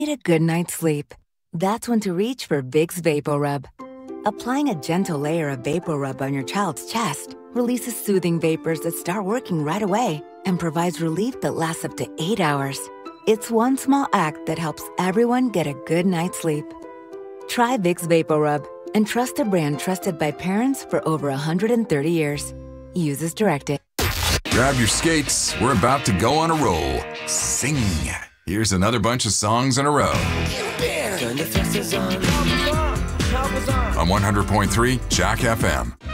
Need a good night's sleep? That's when to reach for Vicks VapoRub. Applying a gentle layer of VapoRub on your child's chest releases soothing vapors that start working right away and provides relief that lasts up to 8 hours. It's one small act that helps everyone get a good night's sleep. Try Vicks VapoRub and trust a brand trusted by parents for over 130 years. Use as directed. Grab your skates. We're about to go on a roll. Sing. Here's another bunch of songs in a row. On 100.3 Jack FM.